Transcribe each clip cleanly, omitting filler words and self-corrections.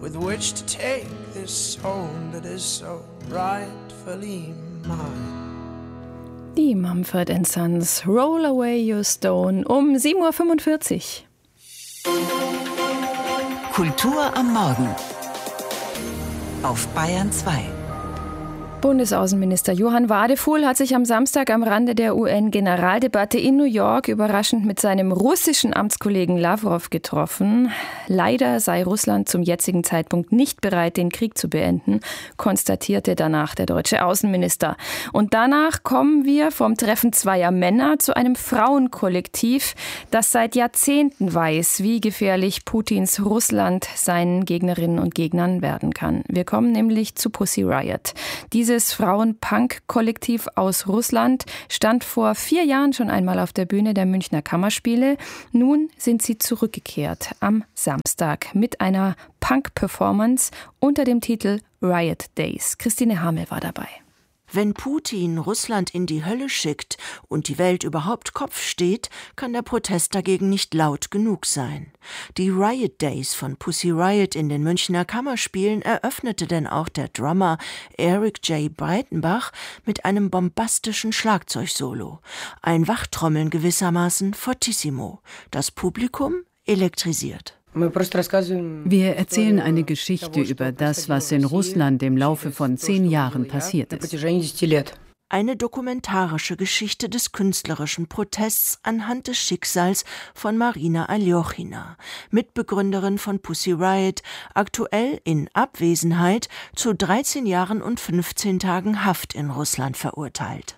with which to take this home that is so rightfully mine. Die Mumford & Sons, Roll Away Your Stone, um 7:45 Uhr. Kultur am Morgen auf Bayern 2. Bundesaußenminister Johann Wadefuhl hat sich am Samstag am Rande der UN-Generaldebatte in New York überraschend mit seinem russischen Amtskollegen Lawrow getroffen. Leider sei Russland zum jetzigen Zeitpunkt nicht bereit, den Krieg zu beenden, konstatierte danach der deutsche Außenminister. Und danach kommen wir vom Treffen zweier Männer zu einem Frauenkollektiv, das seit Jahrzehnten weiß, wie gefährlich Putins Russland seinen Gegnerinnen und Gegnern werden kann. Wir kommen nämlich zu Pussy Riot. Dieses Frauen-Punk-Kollektiv aus Russland stand vor 4 Jahren schon einmal auf der Bühne der Münchner Kammerspiele. Nun sind sie zurückgekehrt am Samstag mit einer Punk-Performance unter dem Titel Riot Days. Christine Hamel war dabei. Wenn Putin Russland in die Hölle schickt und die Welt überhaupt Kopf steht, kann der Protest dagegen nicht laut genug sein. Die Riot Days von Pussy Riot in den Münchner Kammerspielen eröffnete denn auch der Drummer Eric J. Breitenbach mit einem bombastischen Schlagzeugsolo. Ein Wachtrommeln gewissermaßen fortissimo. Das Publikum elektrisiert. Wir erzählen eine Geschichte über das, was in Russland im Laufe von 10 Jahren passiert ist. Eine dokumentarische Geschichte des künstlerischen Protests anhand des Schicksals von Marina Aljochina, Mitbegründerin von Pussy Riot, aktuell in Abwesenheit zu 13 Jahren und 15 Tagen Haft in Russland verurteilt.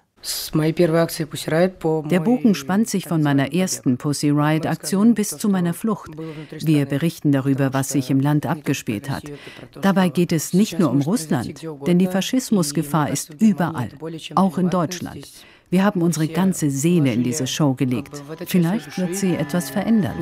Der Bogen spannt sich von meiner ersten Pussy Riot-Aktion bis zu meiner Flucht. Wir berichten darüber, was sich im Land abgespielt hat. Dabei geht es nicht nur um Russland, denn die Faschismusgefahr ist überall, auch in Deutschland. Wir haben unsere ganze Seele in diese Show gelegt. Vielleicht wird sie etwas verändern.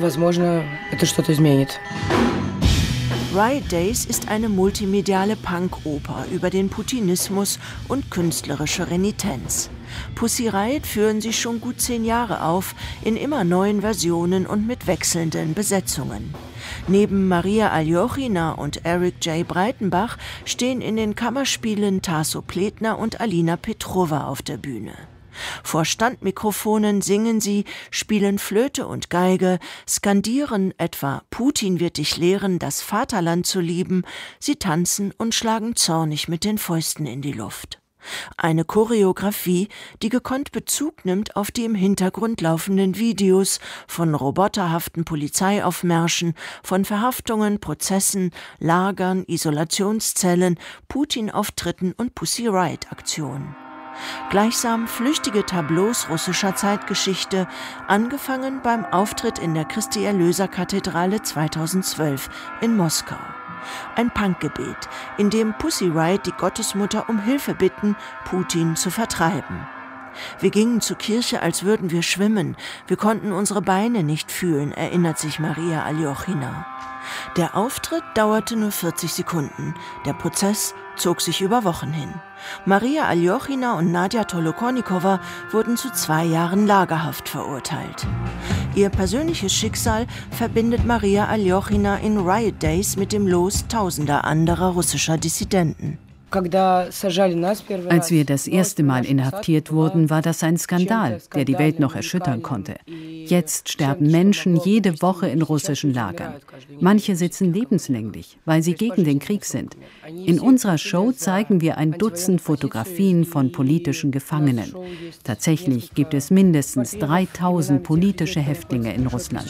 Riot Days ist eine multimediale Punk-Oper über den Putinismus und künstlerische Renitenz. Pussy Riot führen sie schon gut 10 Jahre auf, in immer neuen Versionen und mit wechselnden Besetzungen. Neben Maria Aljochina und Eric J. Breitenbach stehen in den Kammerspielen Tasso Pletner und Alina Petrova auf der Bühne. Vor Standmikrofonen singen sie, spielen Flöte und Geige, skandieren etwa »Putin wird dich lehren, das Vaterland zu lieben«, sie tanzen und schlagen zornig mit den Fäusten in die Luft. Eine Choreografie, die gekonnt Bezug nimmt auf die im Hintergrund laufenden Videos von roboterhaften Polizeiaufmärschen, von Verhaftungen, Prozessen, Lagern, Isolationszellen, Putin-Auftritten und Pussy Riot-Aktionen. Gleichsam flüchtige Tableaus russischer Zeitgeschichte, angefangen beim Auftritt in der Christi-Erlöser-Kathedrale 2012 in Moskau. Ein Punkgebet, in dem Pussy Riot die Gottesmutter um Hilfe bitten, Putin zu vertreiben. Wir gingen zur Kirche, als würden wir schwimmen. Wir konnten unsere Beine nicht fühlen, erinnert sich Maria Aljochina. Der Auftritt dauerte nur 40 Sekunden. Der Prozess zog sich über Wochen hin. Maria Aljochina und Nadja Tolokonnikova wurden zu 2 Jahren Lagerhaft verurteilt. Ihr persönliches Schicksal verbindet Maria Aljochina in Riot Days mit dem Los tausender anderer russischer Dissidenten. Als wir das erste Mal inhaftiert wurden, war das ein Skandal, der die Welt noch erschüttern konnte. Jetzt sterben Menschen jede Woche in russischen Lagern. Manche sitzen lebenslänglich, weil sie gegen den Krieg sind. In unserer Show zeigen wir ein Dutzend Fotografien von politischen Gefangenen. Tatsächlich gibt es mindestens 3000 politische Häftlinge in Russland.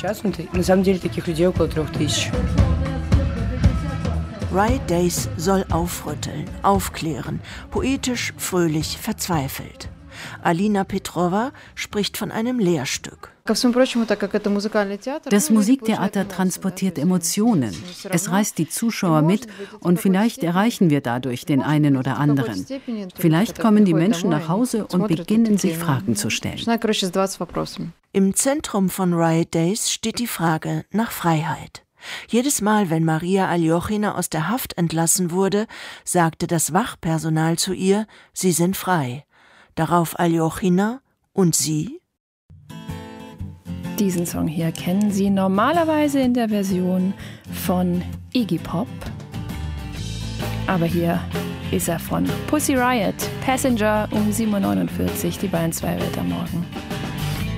Riot Days soll aufrütteln, aufklären, poetisch, fröhlich, verzweifelt. Alina Petrova spricht von einem Lehrstück. Das Musiktheater transportiert Emotionen. Es reißt die Zuschauer mit und vielleicht erreichen wir dadurch den einen oder anderen. Vielleicht kommen die Menschen nach Hause und beginnen sich Fragen zu stellen. Im Zentrum von Riot Days steht die Frage nach Freiheit. Jedes Mal, wenn Maria Aljochina aus der Haft entlassen wurde, sagte das Wachpersonal zu ihr, sie sind frei. Darauf Aljochina: und Sie? Diesen Song hier kennen Sie normalerweise in der Version von Iggy Pop. Aber hier ist er von Pussy Riot, Passenger um 7.49 Uhr, die Bayern 2 Welt am Morgen.